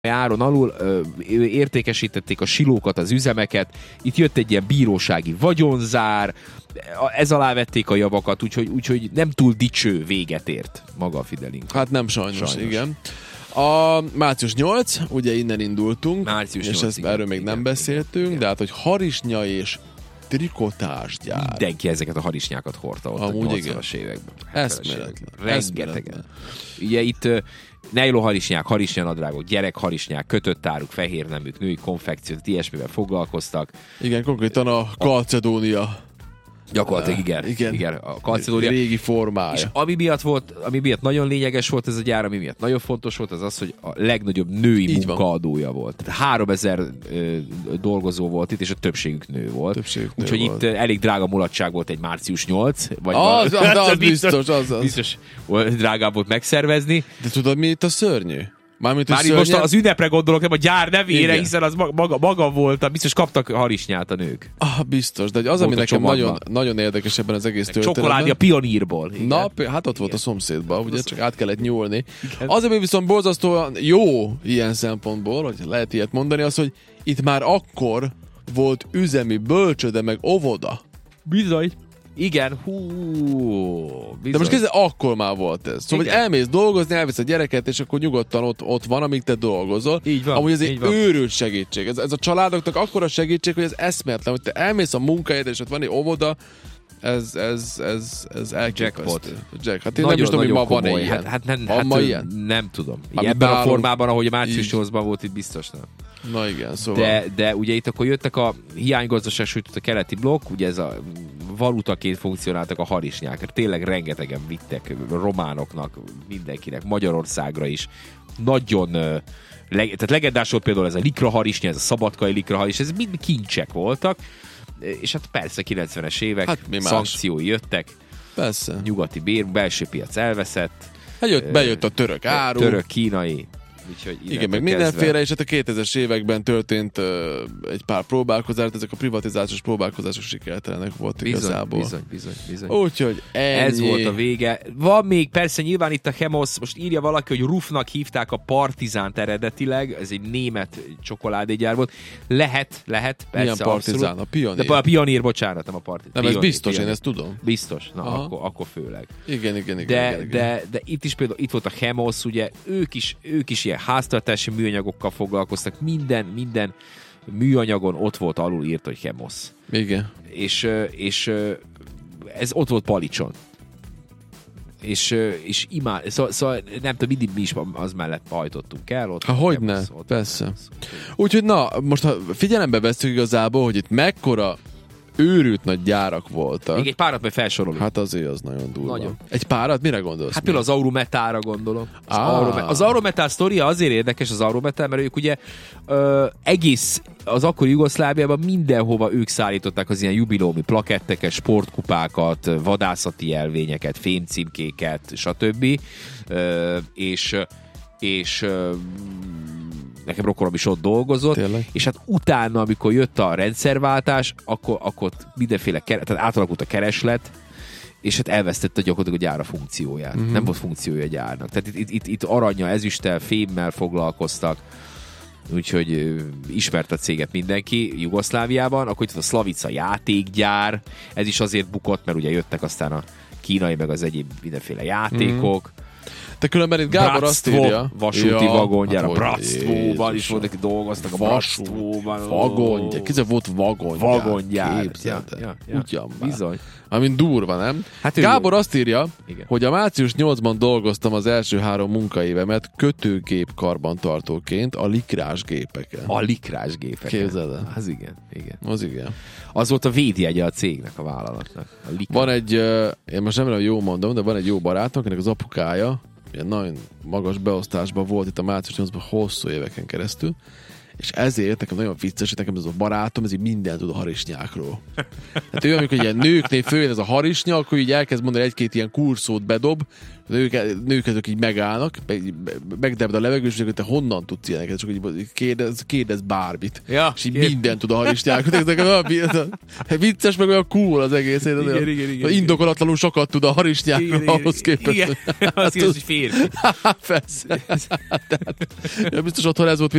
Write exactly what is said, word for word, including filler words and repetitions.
áron alul ö, értékesítették a silókat, az üzemeket, itt jött egy ilyen bírósági vagyonzár, ez alá vették a javakat, úgyhogy, úgyhogy nem túl dicső véget ért maga a Fidelink. Hát nem sajnos, sajnos. Igen. A március nyolc, ugye innen indultunk, március és nyolc, ezt, igen, erről még igen, nem beszéltünk, igen. De hát, hogy harisnya és trikotásgyár. Mindenki ezeket a harisnyákat hordta ott a nyolcvanas években. Eszméletlen. Rengetegen. Ugye itt nejlon harisnyák, harisnyanadrágok, gyerek harisnyák, kötött áruk, fehér neműk, női konfekciót, ilyesmivel foglalkoztak. Igen, konkrétan a Kalcedónia. Gyakorlatilag igen, igen, igen, a Kalcedónia. Régi formája. És ami miatt volt, ami miatt nagyon lényeges volt ez a gyár, ami miatt nagyon fontos volt, az az, hogy a legnagyobb női így munkaadója volt. Tehát háromezer ö, dolgozó volt itt, és a többségük nő volt. Többségük nő Úgyhogy volt. Itt elég drága mulatság volt egy március nyolc. Vagy az, val- az, az biztos, az, az. Biztos drágább volt megszervezni. De tudod, mi itt a szörnyű? Mármint, Már szörnyű... most az ünnepre gondolok, nem a gyár nevére, igen. Hiszen az maga, maga volt, biztos kaptak harisnyát a nők. Ah, biztos, de az, volt ami nekem nagyon, nagyon érdekes ebben az egész történetben. Csokoládé a Pionírból. Na, hát ott volt igen. A szomszédban, ugye csak át kellett nyúlni. Az, ami viszont borzasztóan jó ilyen szempontból, hogy lehet ilyet mondani, az, hogy itt már akkor volt üzemi bölcsöde, meg óvoda. Bizony. Igen, hú, bizony. De most kezdve akkor már volt ez. Szóval, igen. Hogy elmész dolgozni, elvisz a gyereket, és akkor nyugodtan ott, ott van, amíg te dolgozol. Így van. Amúgy ez egy van. őrült segítség. Ez, ez a családoknak akkora segítség, hogy ez eszméletlen, hogy te elmész a munkahelyedre, és ott van egy óvoda, ez, ez, ez, ez elképesztő. Jack, hát én nagyon, nem is tudom, hogy ma van ilyen. Hát, hát, nem, van hát ma ilyen? Nem tudom. Ami Ebben nálunk... a formában, ahogy a március nyolcban volt, itt biztos nem. Na igen, szóval. De, de ugye itt akkor jöttek a hiánygazdaság, sőt a keleti blokk, ugye ez a valutaként funkcionáltak a harisnyák. Tényleg rengetegen vittek románoknak, mindenkinek, Magyarországra is. Nagyon, leg, tehát legendás volt például ez a likra harisnya, ez a szabadkai likra harisnya, ez mind kincsek voltak. És hát persze kilencvenes évek, hát szankciói jöttek. Persze. Nyugati bér, belső piac elveszett. Hát jött, bejött a török áru. Török, kínai. Igen, meg mindenféle, és hát a kétezres években történt uh, egy pár próbálkozás, ezek a privatizációs próbálkozások sikertelenek volt bizony, igazából. Bizony, bizony, bizony. Úgyhogy ennyi. Ez volt a vége. Van még, persze nyilván itt a Chemosz, most írja valaki, hogy Rufnak hívták a Partizánt eredetileg, ez egy német csokoládégyár volt. Lehet, lehet, persze. Milyen Partizán? Abszolút. A Pionír. De a Pionír, bocsánat, nem a Partizán. Nem, Pionír, ez biztos, Pionír. én ezt tudom. Biztos, na akkor, akkor főleg. Igen, igen, igen. De, igen, igen. de, de itt is például, itt volt a Chemosz, ugye, ők is, ők is ilyen háztartási műanyagokkal foglalkoztak, minden, minden műanyagon ott volt alul írt, hogy Chemosz. Igen. És, és ez ott volt palicson. És, és imád, szóval, szóval nem tudom, mindig mi is az mellett hajtottunk el. Ott ha hogyne, persze. Úgyhogy na, most ha figyelembe veszünk igazából, hogy itt mekkora őrült nagy gyárak voltak. Még egy párat majd felsorolunk. Hát azért az nagyon durva. Nagyon. Egy párat? Mire gondolsz? Hát például az Aurometalra gondolom. Az, ah. Aurometal, az Aurometal sztoria azért érdekes az Aurometal, mert ők ugye ö, egész az akkori Jugoszláviában mindenhova ők szállították az ilyen jubileumi plaketteket, sportkupákat, vadászati jelvényeket, fémcímkéket, stb. Ö, és és ö, nekem rokonom is ott dolgozott, tényleg? És hát utána, amikor jött a rendszerváltás, akkor, akkor mindenféle, tehát átalakult a kereslet, és hát elvesztette gyakorlatilag a gyár a funkcióját. Mm-hmm. Nem volt funkciója a gyárnak. Tehát itt, itt, itt, itt aranya, ezüsttel, fémmel foglalkoztak, úgyhogy ö, ismert a céget mindenki Jugoszláviában. Akkor itt a Slavica játékgyár, ez is azért bukott, mert ugye jöttek aztán a kínai, meg az egyéb mindenféle játékok. Mm-hmm. De különben itt Gábor Bratstvo, azt írja... vasúti ja, vagongyár, hát a Bratstvóban is volt, aki dolgoztak a Bratstvóban. Vagongyár, kicsit volt vagongyár. Vagongyár. Ja, ja, ja. Ugyan bizony. Amint durva, nem? Hát Gábor ő... azt írja, igen. hogy a március nyolcban dolgoztam az első három munkaévemet kötőgép karbantartóként a likrás gépeken. A likrás gépeken. Képzeld el. Az igen, igen. Az igen. Az volt a védjegye a cégnek, a vállalatnak. A van egy, én most nem tudom, jó mondom, de van egy jó barátom, akinek az apukája ilyen nagyon magas beosztásban volt itt a március nyolcban hosszú éveken keresztül, És ezért nekem nagyon vicces, hogy nekem ez a barátom, ez így mindent tud a harisnyákról. Hát ő, amikor ilyen nőknél főjön ez a harisnya, akkor így elkezd mondani egy-két ilyen kurszót bedob, nők, nők azok így megállnak, megdebd a levegős, és te honnan tudsz ilyeneket, csak így kérdez, kérdez bármit. Ja, és így kérdez. Mindent tud a harisnyákról. Ezek olyan vicces, meg olyan cool az egész. Igen, igen, igen, igen. Indokolatlanul sokat tud a harisnyákról ahhoz képest. Igen, ahhoz képest, hogy férfi. Persze. Tehát, ja, biztos otthon ez volt